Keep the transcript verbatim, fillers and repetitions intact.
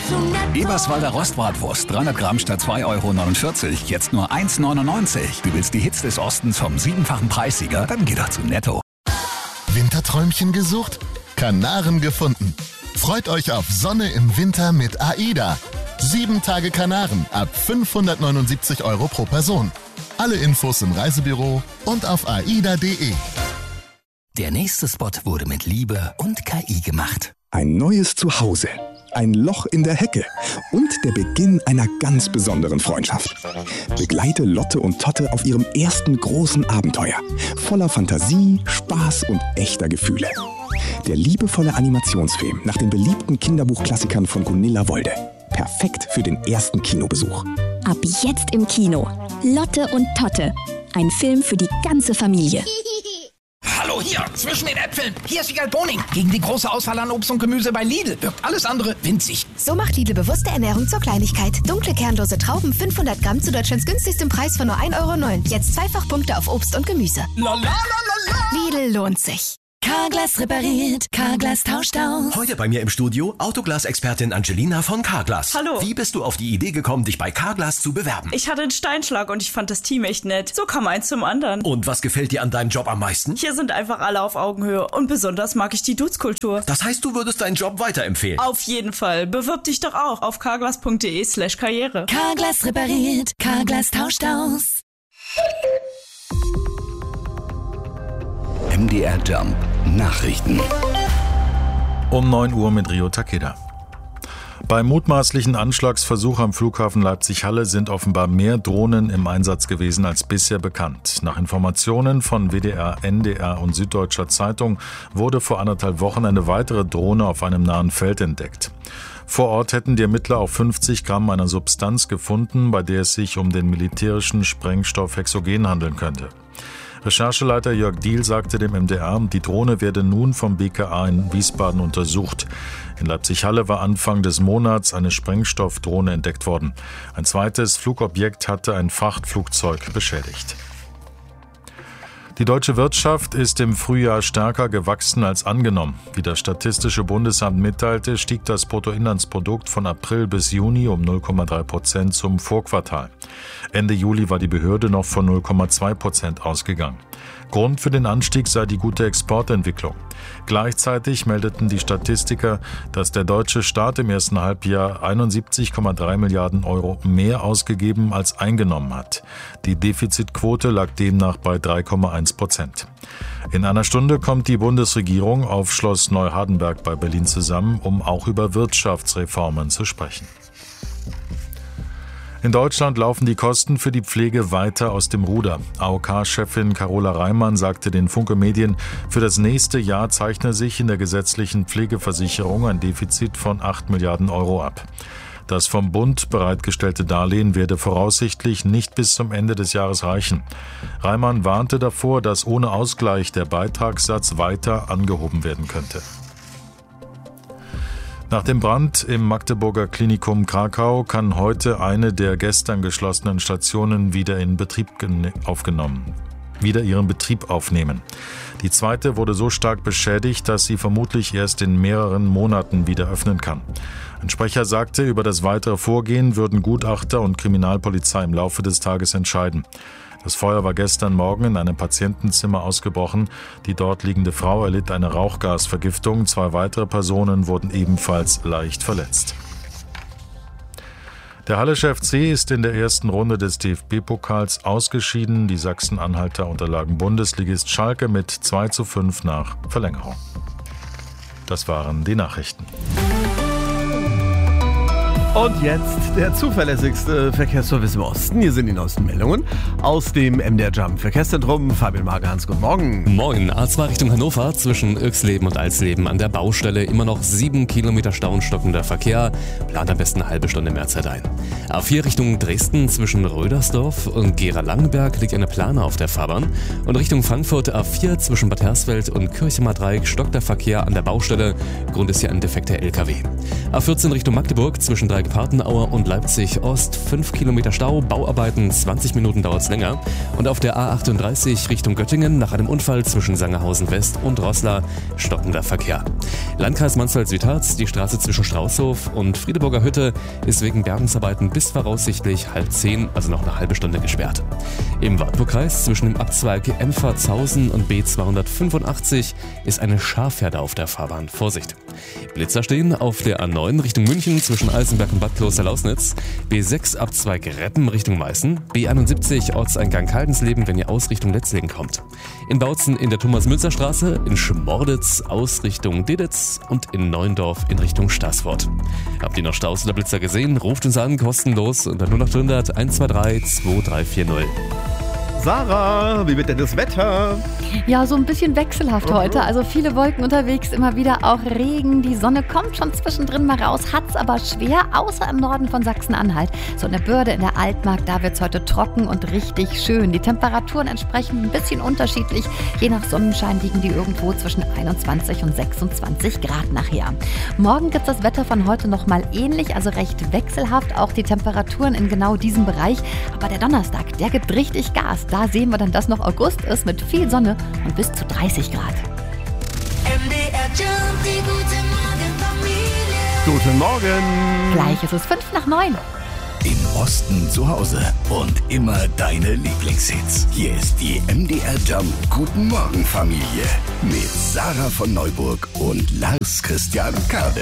zu Netto. Eberswalder Rostbratwurst, dreihundert Gramm statt zwei Euro neunundvierzig, jetzt nur eins neunundneunzig. Du willst die Hits des Ostens vom siebenfachen Preissieger? Dann geh doch zu Netto. Winterträumchen gesucht? Kanaren gefunden. Freut euch auf Sonne im Winter mit AIDA. Sieben Tage Kanaren ab fünfhundertneunundsiebzig Euro pro Person. Alle Infos im Reisebüro und auf aida punkt de. Der nächste Spot wurde mit Liebe und K I gemacht. Ein neues Zuhause, ein Loch in der Hecke und der Beginn einer ganz besonderen Freundschaft. Begleite Lotte und Totte auf ihrem ersten großen Abenteuer. Voller Fantasie, Spaß und echter Gefühle. Der liebevolle Animationsfilm nach den beliebten Kinderbuchklassikern von Gunilla Wolde. Perfekt für den ersten Kinobesuch. Ab jetzt im Kino. Lotte und Totte. Ein Film für die ganze Familie. Hallo, hier, zwischen den Äpfeln. Hier ist Wiegald Boning. Gegen die große Auswahl an Obst und Gemüse bei Lidl wirkt alles andere winzig. So macht Lidl bewusste Ernährung zur Kleinigkeit. Dunkle, kernlose Trauben, fünfhundert Gramm zu Deutschlands günstigstem Preis von nur ein Euro neun. Jetzt zweifach Punkte auf Obst und Gemüse. La, la, la, la, la. Lidl lohnt sich. Carglass repariert, Carglass tauscht aus. Heute bei mir im Studio Autoglas-Expertin Angelina von Carglass. Hallo. Wie bist du auf die Idee gekommen, dich bei Carglass zu bewerben? Ich hatte einen Steinschlag und ich fand das Team echt nett. So kam eins zum anderen. Und was gefällt dir an deinem Job am meisten? Hier sind einfach alle auf Augenhöhe und besonders mag ich die Dudes-Kultur. Das heißt, du würdest deinen Job weiterempfehlen? Auf jeden Fall. Bewirb dich doch auch auf carglass punkt de slash karriere. Carglass repariert, Carglass tauscht aus. M D R Jump Nachrichten. Um neun Uhr mit Rio Takeda. Beim mutmaßlichen Anschlagsversuch am Flughafen Leipzig-Halle sind offenbar mehr Drohnen im Einsatz gewesen als bisher bekannt. Nach Informationen von W D R, N D R und Süddeutscher Zeitung wurde vor anderthalb Wochen eine weitere Drohne auf einem nahen Feld entdeckt. Vor Ort hätten die Ermittler auch fünfzig Gramm einer Substanz gefunden, bei der es sich um den militärischen Sprengstoff Hexogen handeln könnte. Rechercheleiter Jörg Diehl sagte dem M D R, die Drohne werde nun vom B K A in Wiesbaden untersucht. In Leipzig-Halle war Anfang des Monats eine Sprengstoffdrohne entdeckt worden. Ein zweites Flugobjekt hatte ein Frachtflugzeug beschädigt. Die deutsche Wirtschaft ist im Frühjahr stärker gewachsen als angenommen. Wie das Statistische Bundesamt mitteilte, stieg das Bruttoinlandsprodukt von April bis Juni um null Komma drei Prozent zum Vorquartal. Ende Juli war die Behörde noch von null Komma zwei Prozent ausgegangen. Grund für den Anstieg sei die gute Exportentwicklung. Gleichzeitig meldeten die Statistiker, dass der deutsche Staat im ersten Halbjahr einundsiebzig Komma drei Milliarden Euro mehr ausgegeben als eingenommen hat. Die Defizitquote lag demnach bei drei Komma eins Prozent. In einer Stunde kommt die Bundesregierung auf Schloss Neuhardenberg bei Berlin zusammen, um auch über Wirtschaftsreformen zu sprechen. In Deutschland laufen die Kosten für die Pflege weiter aus dem Ruder. A O K-Chefin Carola Reimann sagte den Funke Medien, für das nächste Jahr zeichne sich in der gesetzlichen Pflegeversicherung ein Defizit von acht Milliarden Euro ab. Das vom Bund bereitgestellte Darlehen werde voraussichtlich nicht bis zum Ende des Jahres reichen. Reimann warnte davor, dass ohne Ausgleich der Beitragssatz weiter angehoben werden könnte. Nach dem Brand im Magdeburger Klinikum Krakau kann heute eine der gestern geschlossenen Stationen wieder in Betrieb aufgenommen, wieder ihren Betrieb aufnehmen. Die zweite wurde so stark beschädigt, dass sie vermutlich erst in mehreren Monaten wieder öffnen kann. Ein Sprecher sagte, über das weitere Vorgehen würden Gutachter und Kriminalpolizei im Laufe des Tages entscheiden. Das Feuer war gestern Morgen in einem Patientenzimmer ausgebrochen. Die dort liegende Frau erlitt eine Rauchgasvergiftung. Zwei weitere Personen wurden ebenfalls leicht verletzt. Der Hallische F C ist in der ersten Runde des D F B-Pokals ausgeschieden. Die Sachsen-Anhalter unterlagen Bundesligist Schalke mit zwei zu fünf nach Verlängerung. Das waren die Nachrichten. Und jetzt der zuverlässigste Verkehrsservice im Osten. Hier sind die neuesten Meldungen aus dem M D R Jump Verkehrszentrum. Fabian Magerhans, guten Morgen. Moin. A zwei Richtung Hannover zwischen Irxleben und Alsleben an der Baustelle immer noch sieben Kilometer Stau und stockender Verkehr. Plant am besten eine halbe Stunde mehr Zeit ein. A vier Richtung Dresden zwischen Rödersdorf und Gera-Langenberg liegt eine Plane auf der Fahrbahn. Und Richtung Frankfurt A vier zwischen Bad Hersfeld und Kirchemer Dreieck stockt der Verkehr an der Baustelle. Grund ist hier ein defekter L K W. A vierzehn Richtung Magdeburg zwischen Drei Braunschweig-Partenaue und Leipzig-Ost fünf Kilometer Stau, Bauarbeiten zwanzig Minuten dauert es länger. Und auf der A achtunddreißig Richtung Göttingen nach einem Unfall zwischen Sangerhausen-West und Roßla stockender Verkehr. Landkreis Mansfeld-Südharz, die Straße zwischen Straußhof und Friedeburger Hütte ist wegen Bergungsarbeiten bis voraussichtlich halb zehn, also noch eine halbe Stunde gesperrt. Im Wartburgkreis zwischen dem Abzweig Empfahrzhausen und B zweihundertfünfundachtzig ist eine Schafherde auf der Fahrbahn. Vorsicht! Blitzer stehen auf der A neun Richtung München zwischen Eisenberg und Bad Kloster-Lausnitz, B sechs Abzweig Reppen Richtung Meißen, B einundsiebzig Ortseingang Kaldensleben, wenn ihr aus Richtung Letzlingen kommt. In Bautzen in der Thomas-Münzer-Straße, in Schmorditz aus Richtung Deditz und in Neuendorf in Richtung Staßfurt. Habt ihr noch Staus oder Blitzer gesehen? Ruft uns an, kostenlos unter null acht hundert eins zwei drei zwei drei vier null. Sarah, wie wird denn das Wetter? Ja, so ein bisschen wechselhaft Mhm. heute. Also viele Wolken unterwegs, immer wieder auch Regen. Die Sonne kommt schon zwischendrin mal raus, hat's aber schwer, außer im Norden von Sachsen-Anhalt. So in der Börde, in der Altmark, da wird's heute trocken und richtig schön. Die Temperaturen entsprechend ein bisschen unterschiedlich. Je nach Sonnenschein liegen die irgendwo zwischen einundzwanzig und sechsundzwanzig Grad nachher. Morgen gibt's das Wetter von heute noch mal ähnlich, also recht wechselhaft. Auch die Temperaturen in genau diesem Bereich. Aber der Donnerstag, der gibt richtig Gas. Da sehen wir dann, dass noch August ist mit viel Sonne und bis zu dreißig Grad. M D R Jump, die gute Morgenfamilie. Guten Morgen. Gleich ist es fünf nach neun. Im Osten zu Hause und immer deine Lieblingshits. Hier ist die M D R Jump Guten Morgen Familie mit Sarah von Neuburg und Lars Christian Kade.